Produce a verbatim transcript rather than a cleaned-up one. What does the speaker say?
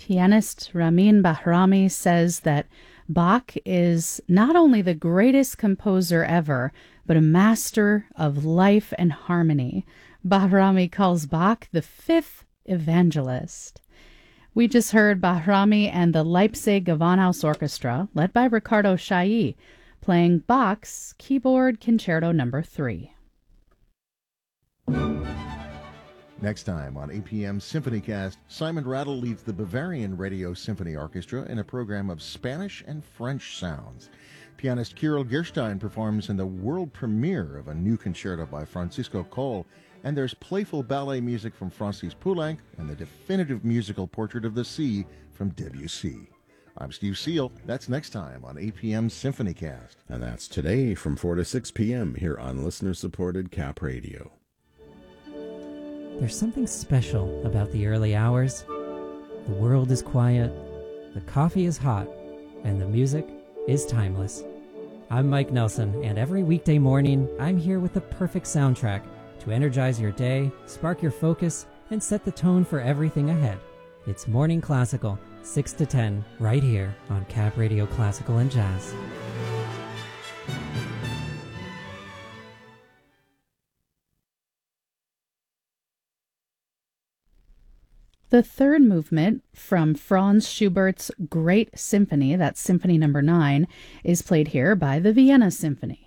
Pianist Ramin Bahrami says that Bach is not only the greatest composer ever, but a master of life and harmony. Bahrami calls Bach the fifth evangelist. We just heard Bahrami and the Leipzig Gewandhaus Orchestra, led by Ricardo Chailly, playing Bach's Keyboard Concerto Number three. Next time on A P M SymphonyCast, Simon Rattle leads the Bavarian Radio Symphony Orchestra in a program of Spanish and French sounds. Pianist Kirill Gerstein performs in the world premiere of a new concerto by Francisco Coll, and there's playful ballet music from Francis Poulenc and the definitive musical portrait of the sea from Debussy. I'm Steve Seal. That's next time on A P M SymphonyCast. And that's today from four to six p.m. here on listener-supported Cap Radio. There's something special about the early hours. The world is quiet, the coffee is hot, and the music is timeless. I'm Mike Nelson, and every weekday morning, I'm here with the perfect soundtrack to energize your day, spark your focus, and set the tone for everything ahead. It's Morning Classical, six to ten, right here on Cap Radio Classical and Jazz. The third movement from Franz Schubert's Great Symphony, that's Symphony Number nine, is played here by the Vienna Symphony.